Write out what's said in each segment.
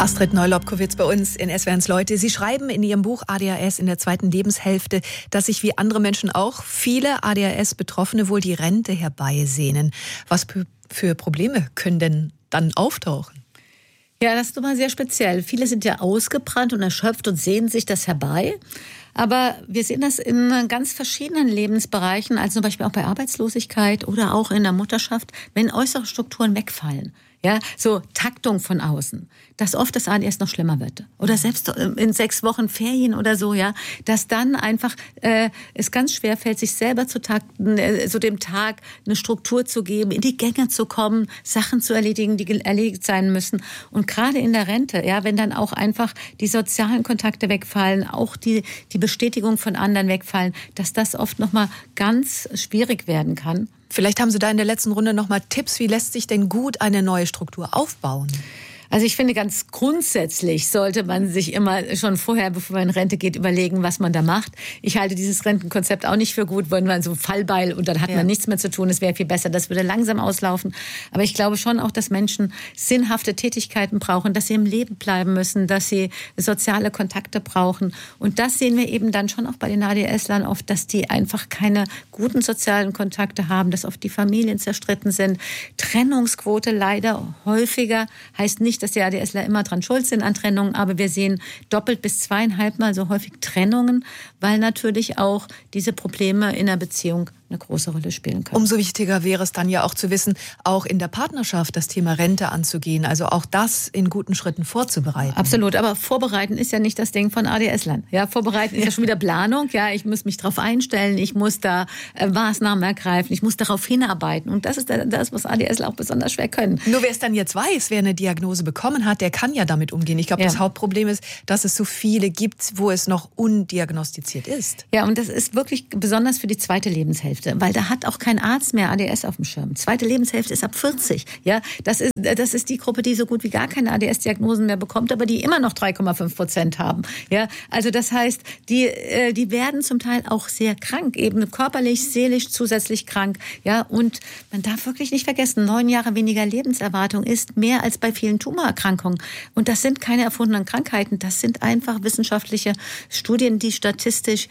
Astrid Neu-Lobkowitz bei uns in SWR1 Leute. Sie schreiben in Ihrem Buch ADHS in der zweiten Lebenshälfte, dass sich wie andere Menschen auch viele ADHS-Betroffene wohl die Rente herbeisehnen. Was für Probleme können denn dann auftauchen? Ja, das ist immer sehr speziell. Viele sind ja ausgebrannt und erschöpft und sehnen sich das herbei. Aber wir sehen das in ganz verschiedenen Lebensbereichen, also zum Beispiel auch bei Arbeitslosigkeit oder auch in der Mutterschaft, wenn äußere Strukturen wegfallen. Ja, so Taktung von außen, dass oft das ADS noch schlimmer wird. Oder selbst in 6 Wochen Ferien oder so, ja, dass dann einfach es ganz schwer fällt, sich selber zu takten, so dem Tag eine Struktur zu geben, in die Gänge zu kommen, Sachen zu erledigen, die erledigt sein müssen. Und gerade in der Rente, ja, wenn dann auch einfach die sozialen Kontakte wegfallen, auch die Bestätigung von anderen wegfallen, dass das oft nochmal ganz schwierig werden kann. Vielleicht haben Sie da in der letzten Runde noch mal Tipps, wie lässt sich denn gut eine neue Struktur aufbauen? Also ich finde, ganz grundsätzlich sollte man sich immer schon vorher, bevor man in Rente geht, überlegen, was man da macht. Ich halte dieses Rentenkonzept auch nicht für gut, wenn man so Fallbeil und dann hat man nichts mehr zu tun. Es wäre viel besser, das würde langsam auslaufen. Aber ich glaube schon auch, dass Menschen sinnhafte Tätigkeiten brauchen, dass sie im Leben bleiben müssen, dass sie soziale Kontakte brauchen. Und das sehen wir eben dann schon auch bei den ADS-Lern oft, dass die einfach keine guten sozialen Kontakte haben, dass oft die Familien zerstritten sind. Trennungsquote leider häufiger, heißt nicht, dass die ADSler immer dran schuld sind an Trennungen, aber wir sehen doppelt bis 2,5 Mal so häufig Trennungen, weil natürlich auch diese Probleme in der Beziehung eine große Rolle spielen können. Umso wichtiger wäre es dann ja auch zu wissen, auch in der Partnerschaft das Thema Rente anzugehen, also auch das in guten Schritten vorzubereiten. Absolut, aber vorbereiten ist ja nicht das Ding von ADS-Lern. Ja, vorbereiten ist ja schon wieder Planung. Ja, ich muss mich darauf einstellen, ich muss da Maßnahmen ergreifen, ich muss darauf hinarbeiten. Und das ist das, was ADSler auch besonders schwer können. Nur wer es dann jetzt weiß, wer eine Diagnose bekommen hat, der kann ja damit umgehen. Ich glaube, das Hauptproblem ist, dass es so viele gibt, wo es noch undiagnostiziert ist. Ja, und das ist wirklich besonders für die zweite Lebenshälfte. Weil da hat auch kein Arzt mehr ADS auf dem Schirm. Zweite Lebenshälfte ist ab 40. Ja, das ist die Gruppe, die so gut wie gar keine ADS-Diagnosen mehr bekommt, aber die immer noch 3,5% haben. Ja, also das heißt, die werden zum Teil auch sehr krank, eben körperlich, seelisch, zusätzlich krank. Ja, und man darf wirklich nicht vergessen, 9 Jahre weniger Lebenserwartung ist mehr als bei vielen Tumorerkrankungen. Und das sind keine erfundenen Krankheiten, das sind einfach wissenschaftliche Studien, die statistisch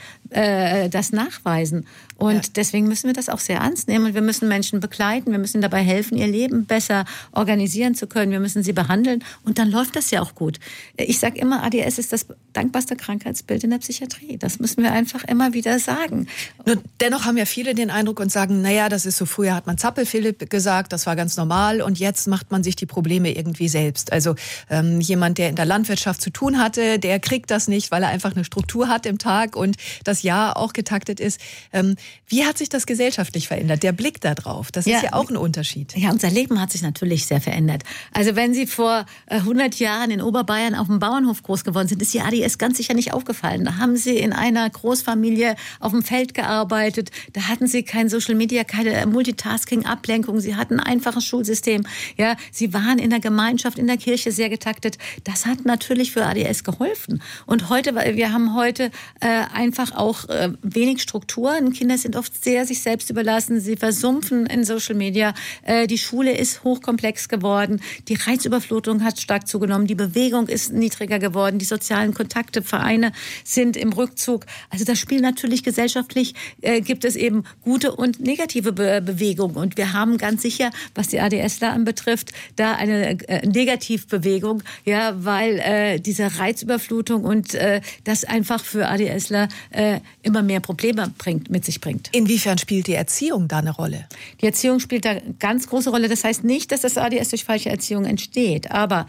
das nachweisen. Und deswegen müssen wir das auch sehr ernst nehmen und wir müssen Menschen begleiten, wir müssen dabei helfen, ihr Leben besser organisieren zu können, wir müssen sie behandeln und dann läuft das ja auch gut. Ich sage immer, ADS ist das dankbarste Krankheitsbild in der Psychiatrie. Das müssen wir einfach immer wieder sagen. Nur dennoch haben ja viele den Eindruck und sagen, naja, das ist so, früher hat man Zappel-Philipp gesagt, das war ganz normal und jetzt macht man sich die Probleme irgendwie selbst. Also jemand, der in der Landwirtschaft zu tun hatte, der kriegt das nicht, weil er einfach eine Struktur hat im Tag und das Jahr auch getaktet ist. Wie hat sich das gesellschaftlich verändert? Der Blick da drauf, das ist ja auch ein Unterschied. Ja, unser Leben hat sich natürlich sehr verändert. Also wenn Sie vor 100 Jahren in Oberbayern auf dem Bauernhof groß geworden sind, ist die ADS ganz sicher nicht aufgefallen. Da haben Sie in einer Großfamilie auf dem Feld gearbeitet, da hatten Sie kein Social Media, keine Multitasking, Ablenkung, Sie hatten ein einfaches Schulsystem. Ja, Sie waren in der Gemeinschaft, in der Kirche sehr getaktet. Das hat natürlich für ADS geholfen. Und wir haben heute einfach auch wenig Strukturen. Kinder sind oft sehr sich selbst überlassen. Sie versumpfen in Social Media. Die Schule ist hochkomplex geworden. Die Reizüberflutung hat stark zugenommen. Die Bewegung ist niedriger geworden. Die sozialen Kontakte, Vereine sind im Rückzug. Also das Spiel natürlich gesellschaftlich gibt es eben gute und negative Bewegungen. Und wir haben ganz sicher, was die ADSler anbetrifft, da eine Negativbewegung, ja, weil diese Reizüberflutung und das einfach für ADSler immer mehr Probleme mit sich bringt. Inwiefern spielt die Erziehung da eine Rolle? Die Erziehung spielt da eine ganz große Rolle. Das heißt nicht, dass das ADS durch falsche Erziehung entsteht, aber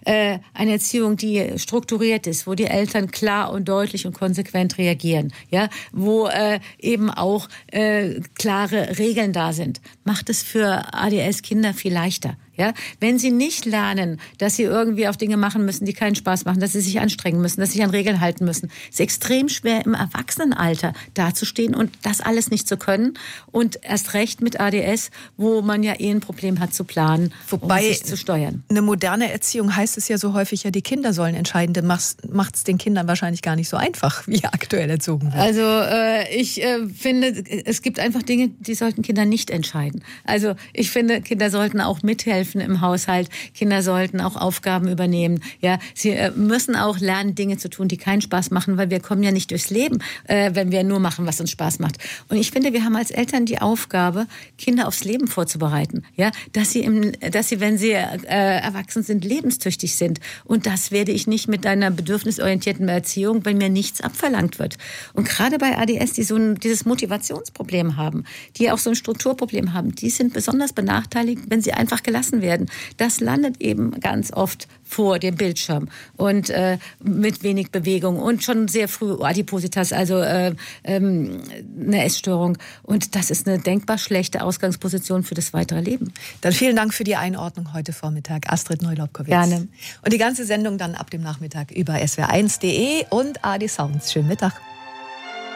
eine Erziehung, die strukturiert ist, wo die Eltern klar und deutlich und konsequent reagieren, ja, wo eben auch klare Regeln da sind, macht es für ADS-Kinder viel leichter. Ja, wenn sie nicht lernen, dass sie irgendwie auf Dinge machen müssen, die keinen Spaß machen, dass sie sich anstrengen müssen, dass sie sich an Regeln halten müssen, ist es extrem schwer im Erwachsenenalter dazustehen und das alles nicht zu können. Und erst recht mit ADS, wo man ja ein Problem hat zu planen, wobei sich zu steuern. Eine moderne Erziehung heißt es ja so häufig, ja, die Kinder sollen entscheiden. Das macht es den Kindern wahrscheinlich gar nicht so einfach, wie aktuell erzogen wird. Also ich finde, es gibt einfach Dinge, die sollten Kinder nicht entscheiden. Also ich finde, Kinder sollten auch mithelfen, helfen im Haushalt. Kinder sollten auch Aufgaben übernehmen. Ja, sie müssen auch lernen, Dinge zu tun, die keinen Spaß machen, weil wir kommen ja nicht durchs Leben, wenn wir nur machen, was uns Spaß macht. Und ich finde, wir haben als Eltern die Aufgabe, Kinder aufs Leben vorzubereiten. Ja, dass sie, wenn sie erwachsen sind, lebenstüchtig sind. Und das werde ich nicht mit einer bedürfnisorientierten Erziehung, wenn mir nichts abverlangt wird. Und gerade bei ADS, die so dieses Motivationsproblem haben, die auch so ein Strukturproblem haben, die sind besonders benachteiligt, wenn sie einfach gelassen werden. Das landet eben ganz oft vor dem Bildschirm und mit wenig Bewegung und schon sehr früh Adipositas, also eine Essstörung. Und das ist eine denkbar schlechte Ausgangsposition für das weitere Leben. Dann vielen Dank für die Einordnung heute Vormittag, Astrid Neu-Lobkowitz. Gerne. Und die ganze Sendung dann ab dem Nachmittag über swr1.de und ARD Sounds. Schönen Mittag.